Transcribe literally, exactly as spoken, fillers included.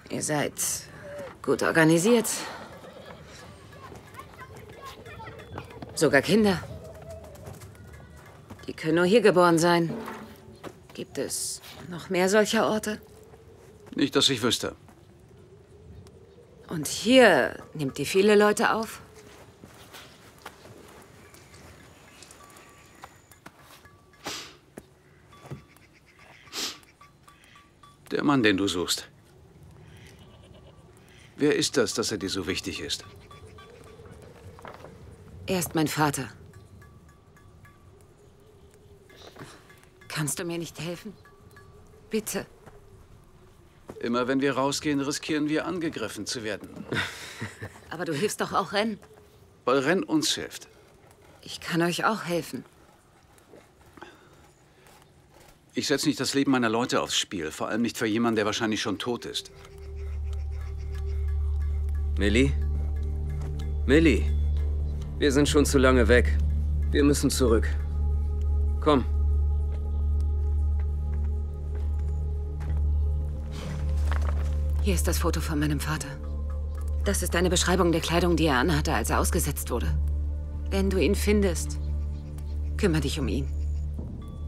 Ihr seid gut organisiert. Sogar Kinder. Die können nur hier geboren sein. Gibt es noch mehr solcher Orte? Nicht, dass ich wüsste. Und hier nimmt ihr viele Leute auf? Der Mann, den du suchst. Wer ist das, dass er dir so wichtig ist? Er ist mein Vater. Kannst du mir nicht helfen? Bitte. Immer wenn wir rausgehen, riskieren wir, angegriffen zu werden. Aber du hilfst doch auch Ren. Weil Ren uns hilft. Ich kann euch auch helfen. Ich setze nicht das Leben meiner Leute aufs Spiel. Vor allem nicht für jemanden, der wahrscheinlich schon tot ist. Millie? Millie? Wir sind schon zu lange weg. Wir müssen zurück. Komm. Hier ist das Foto von meinem Vater. Das ist eine Beschreibung der Kleidung, die er anhatte, als er ausgesetzt wurde. Wenn du ihn findest, kümmere dich um ihn.